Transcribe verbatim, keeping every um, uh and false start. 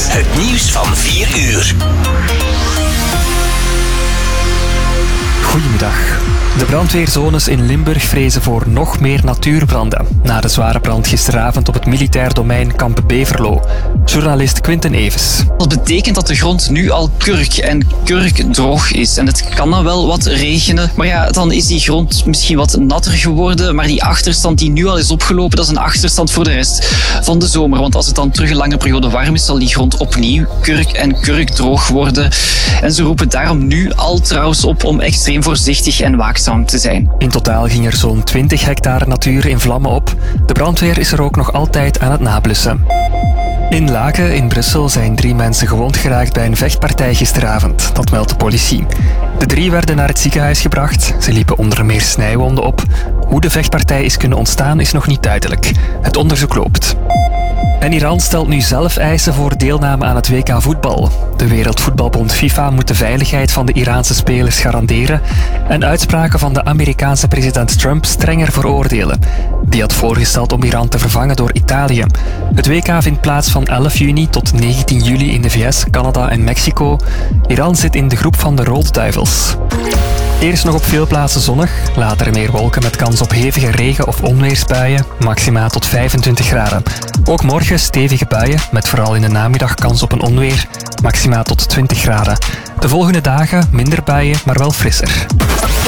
Het nieuws van vier uur. Goedemiddag. De brandweerzones in Limburg vrezen voor nog meer natuurbranden na de zware brand gisteravond op het militair domein Kamp Beverlo. Journalist Quinten Evers. Dat betekent dat de grond nu al kurk en kurkdroog is. En het kan dan wel wat regenen, maar ja, dan is die grond misschien wat natter geworden. Maar die achterstand die nu al is opgelopen, dat is een achterstand voor de rest van de zomer. Want als het dan terug een lange periode warm is, zal die grond opnieuw kurk en kurkdroog worden. En ze roepen daarom nu al trouwens op om extreem voorzichtig en waakzaam te zijn. In totaal ging er zo'n twintig hectare natuur in vlammen op. De brandweer is er ook nog altijd aan het nablussen. In Laken in Brussel zijn drie mensen gewond geraakt bij een vechtpartij gisteravond. Dat meldt de politie. De drie werden naar het ziekenhuis gebracht. Ze liepen onder meer snijwonden op. Hoe de vechtpartij is kunnen ontstaan is nog niet duidelijk. Het onderzoek loopt. En Iran stelt nu zelf eisen voor deelname aan het W K voetbal. De Wereldvoetbalbond FIFA moet de veiligheid van de Iraanse spelers garanderen en uitspraken van de Amerikaanse president Trump strenger veroordelen. Die had voorgesteld om Iran te vervangen door Italië. Het W K vindt plaats van elf juni tot negentien juli in de V S, Canada en Mexico. Iran zit in de groep van de Rode Duivels. Eerst nog op veel plaatsen zonnig, later meer wolken met kans op hevige regen- of onweersbuien, maxima tot vijfentwintig graden. Ook morgen stevige buien, met vooral in de namiddag kans op een onweer, maxima tot twintig graden. De volgende dagen minder buien, maar wel frisser.